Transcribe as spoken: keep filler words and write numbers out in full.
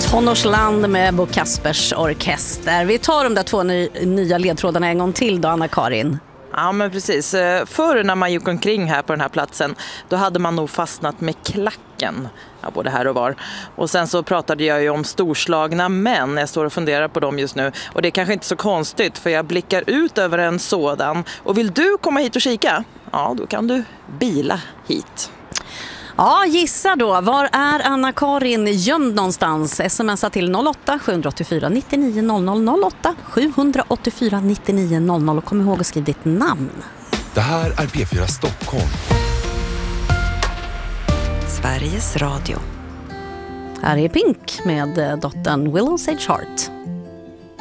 Tonårsland med Bo Kaspers orkester. Vi tar de där två ny, nya ledtrådarna en gång till då, Anna-Karin. Ja, men precis. Förr när man gick omkring här på den här platsen, då hade man nog fastnat med klacken, ja, både här och var. Och sen så pratade jag ju om storslagna män. Jag står och funderar på dem just nu. Och det är kanske inte så konstigt, för jag blickar ut över en sådan. Och vill du komma hit och kika? Ja, då kan du bila hit. Ja, gissa då. Var är Anna-Karin gömd någonstans? Smsa till noll åtta sju åtta fyra nio nio noll noll noll åtta sju åtta fyra nio nio noll noll och kom ihåg att skriva ditt namn. Det här är P fyra Stockholm. Sveriges Radio. Här är Pink med dottern Willow Sage Heart.